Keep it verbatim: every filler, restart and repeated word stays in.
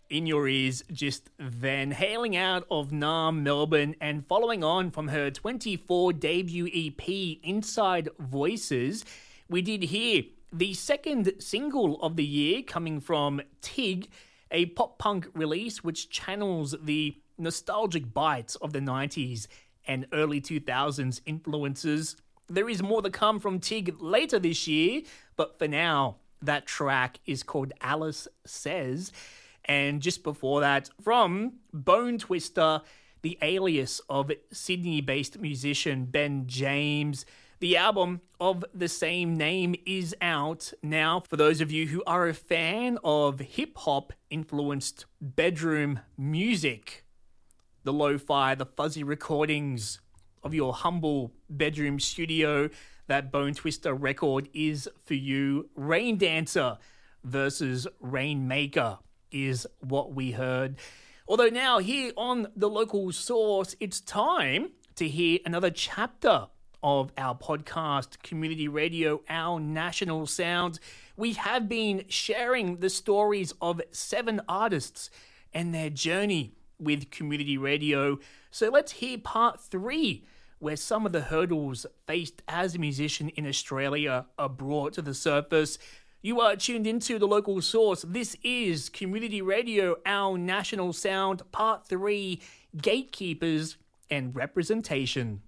in your ears just then, hailing out of Naarm, Melbourne, and following on from her twenty-four debut E P, Inside Voices, we did hear the second single of the year coming from Tig, a pop-punk release which channels the nostalgic bites of the nineties and early two thousands influences. There is more to come from Tig later this year, but for now, that track is called Alice Says. And just before that, from Bone Twister, the alias of Sydney-based musician Ben James. The album of the same name is out now. For those of you who are a fan of hip-hop influenced bedroom music, the lo-fi, the fuzzy recordings of your humble bedroom studio, that Bone Twister record is for you. Rain Dancer versus Rainmaker is what we heard. Although now here on The Local Source, it's time to hear another chapter of our podcast, Community Radio, Our National Sound. We have been sharing the stories of seven artists and their journey with community radio. So let's hear part three, where some of the hurdles faced as a musician in Australia are brought to the surface. You are tuned into The Local Source. This is Community Radio, Our National Sound, Part three, Gatekeepers and Representation.